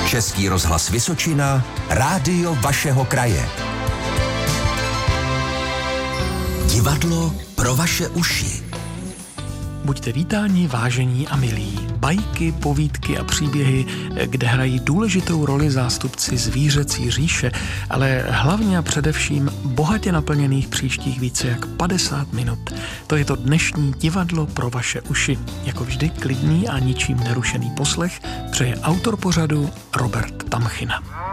Český rozhlas Vysočina, rádio vašeho kraje. Divadlo pro vaše uši. Buďte vítáni, vážení a milí. Bajky, povídky a příběhy, kde hrají důležitou roli zástupci zvířecí říše, ale hlavně a především bohatě naplněných příštích více jak 50 minut. To je to dnešní divadlo pro vaše uši. Jako vždy klidný a ničím nerušený poslech přeje autor pořadu Robert Tamchina.